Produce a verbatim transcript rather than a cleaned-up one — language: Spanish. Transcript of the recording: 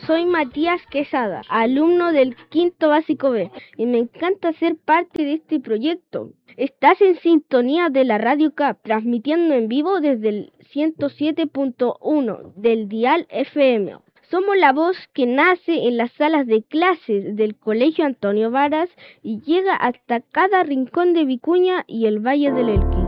soy Matías Quesada, alumno del quinto básico B, y me encanta ser parte de este proyecto. Estás en sintonía de la Radio C A P, transmitiendo en vivo desde el ciento siete punto uno del dial F M. Somos la voz que nace en las salas de clases del Colegio Antonio Varas y llega hasta cada rincón de Vicuña y el Valle del Elqui.